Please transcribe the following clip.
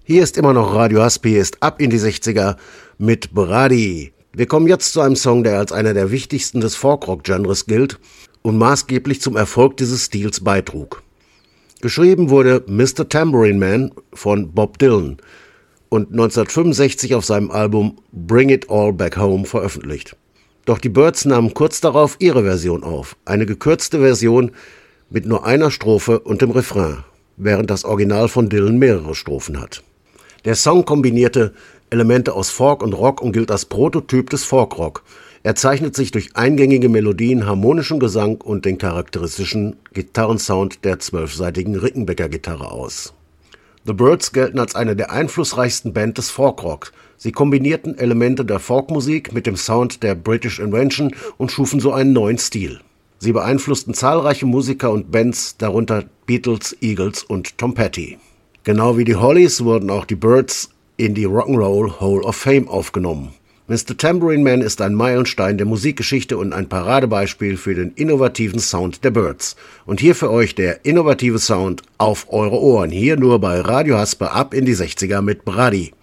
Hier ist immer noch Radio Haspi, ist ab in die 60er mit Brady. Wir kommen jetzt zu einem Song, der als einer der wichtigsten des Folkrock-Genres gilt und maßgeblich zum Erfolg dieses Stils beitrug. Geschrieben wurde Mr. Tambourine Man von Bob Dylan und 1965 auf seinem Album Bring It All Back Home veröffentlicht. Doch die Byrds nahmen kurz darauf ihre Version auf, eine gekürzte Version mit nur einer Strophe und dem Refrain, während das Original von Dylan mehrere Strophen hat. Der Song kombinierte Elemente aus Folk und Rock und gilt als Prototyp des Folkrock. Er zeichnet sich durch eingängige Melodien, harmonischen Gesang und den charakteristischen Gitarrensound der 12-seitigen Rickenbacker-Gitarre aus. The Byrds gelten als eine der einflussreichsten Bands des Folkrock. Sie kombinierten Elemente der Folkmusik mit dem Sound der British Invention und schufen so einen neuen Stil. Sie beeinflussten zahlreiche Musiker und Bands, darunter Beatles, Eagles und Tom Petty. Genau wie die Hollies wurden auch die Byrds in die Rock'n'Roll Hall of Fame aufgenommen. Mr. Tambourine Man ist ein Meilenstein der Musikgeschichte und ein Paradebeispiel für den innovativen Sound der Byrds. Und hier für euch der innovative Sound auf eure Ohren. Hier nur bei Radio Haspe ab in die 60er mit Brady.